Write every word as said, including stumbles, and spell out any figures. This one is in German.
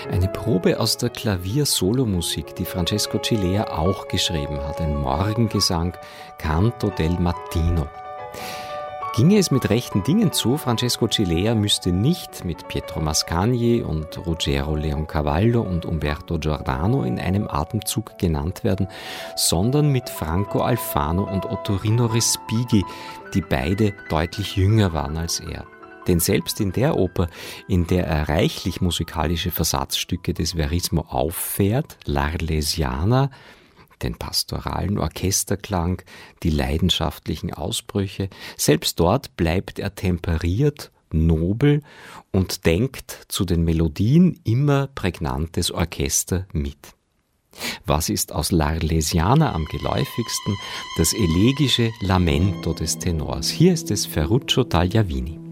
Eine Probe aus der Klavier-Solomusik, die Francesco Cilea auch geschrieben hat. Ein Morgengesang, Canto del Mattino. Ginge es mit rechten Dingen zu, Francesco Cilea müsste nicht mit Pietro Mascagni und Ruggero Leoncavallo und Umberto Giordano in einem Atemzug genannt werden, sondern mit Franco Alfano und Ottorino Respighi, die beide deutlich jünger waren als er. Denn selbst in der Oper, in der er reichlich musikalische Versatzstücke des Verismo auffährt, L'Arlesiana, den pastoralen Orchesterklang, die leidenschaftlichen Ausbrüche, selbst dort bleibt er temperiert, nobel und denkt zu den Melodien immer prägnantes Orchester mit. Was ist aus L'Arlesiana am geläufigsten? Das elegische Lamento des Tenors. Hier ist es Ferruccio Tagliavini.